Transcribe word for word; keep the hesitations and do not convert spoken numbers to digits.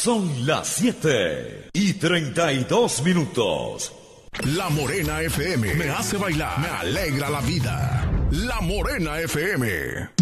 Son las siete y treinta y dos minutos. La Morena F M me hace bailar, me alegra la vida. La Morena F M.